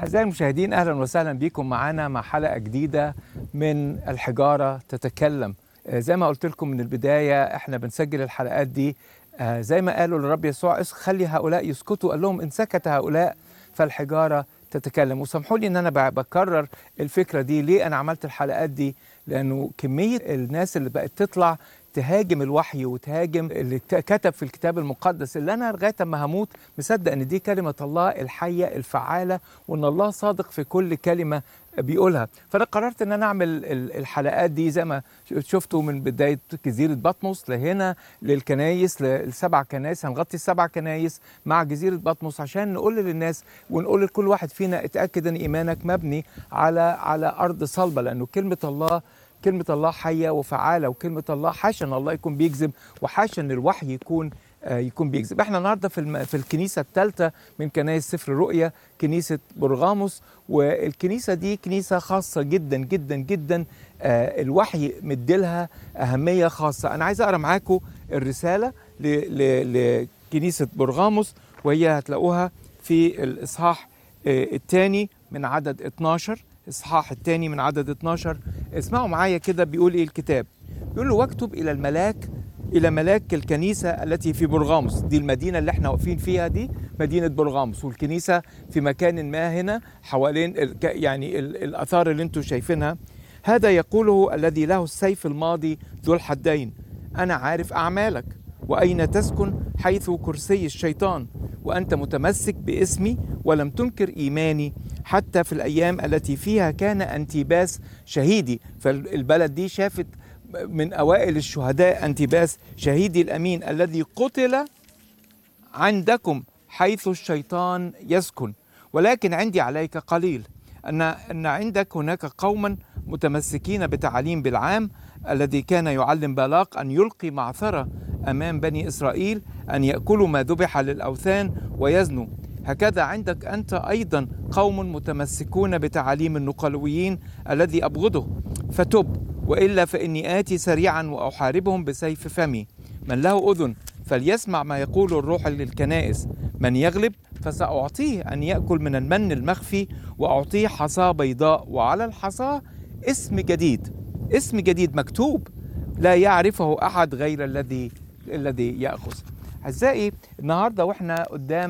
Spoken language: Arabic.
أعزائي المشاهدين، أهلا وسهلا بكم معنا مع حلقة جديدة من الحجارة تتكلم. زي ما قلت لكم من البداية احنا بنسجل الحلقات دي زي ما قالوا للرب يسوع خلي هؤلاء يسكتوا، قال لهم إن سكت هؤلاء فالحجارة تتكلم. وسامحوا لي إن أنا بكرر الفكرة دي. ليه أنا عملت الحلقات دي؟ لأنه كمية الناس اللي بقت تطلع تهاجم الوحي وتهاجم اللي كتب في الكتاب المقدس، اللي أنا لغاية ما هموت مصدق إن دي كلمة الله الحية الفعالة، وإن الله صادق في كل كلمة بيقولها. فأنا قررت إن أنا أعمل الحلقات دي زي ما شفتوا من بداية جزيرة بطمس لهنا للكنايس، للسبع كنايس. هنغطي السبع كنايس مع جزيرة بطمس عشان نقول للناس ونقول لكل واحد فينا اتأكد إن إيمانك مبني على أرض صلبة، لأنه كلمة الله حية وفعالة، وكلمة الله حاشا ان الله يكون بيكذب، وحاشا ان الوحي يكون بيكذب. احنا النهارده في الكنيسة الثالثة من كنائس سفر الرؤيا، كنيسة برغاموس. والكنيسة دي كنيسة خاصة جدا جدا جدا، الوحي مديلها أهمية خاصة. أنا عايز أقرأ معاكم الرسالة لكنيسة برغاموس، وهي هتلاقوها في الإصحاح الثاني من عدد 12. إصحاح الثاني من عدد 12. اسمعوا معايا كده بيقول إيه الكتاب. بيقول له: واكتب إلى ملاك الكنيسة التي في برغاموس. دي المدينة اللي احنا واقفين فيها، دي مدينة برغاموس، والكنيسة في مكان ما هنا حوالين الآثار اللي انتم شايفينها. هذا يقوله الذي له السيف الماضي ذو الحدين: أنا عارف أعمالك وأين تسكن، حيث كرسي الشيطان، وأنت متمسك باسمي ولم تنكر إيماني حتى في الأيام التي فيها كان أنتيباس شهيدي. فالبلد دي شافت من أوائل الشهداء أنتيباس شهيدي الأمين الذي قتل عندكم حيث الشيطان يسكن. ولكن عندي عليك قليل أن عندك هناك قوما متمسكين بتعاليم بلعام الذي كان يعلم بالاق أن يلقي معثرة أمام بني إسرائيل، أن يأكلوا ما ذبح للأوثان ويزنوا. هكذا عندك أنت أيضا قوم متمسكون بتعاليم النقلويين الذي أبغضه. فتب، وإلا فإني آتي سريعا وأحاربهم بسيف فمي. من له أذن فليسمع ما يقول الروح للكنائس. من يغلب فسأعطيه أن يأكل من المن المخفي، وأعطيه حصاة بيضاء، وعلى الحصاة اسم جديد مكتوب لا يعرفه أحد غير الذي يأخذ. أعزائي، النهاردة وإحنا قدام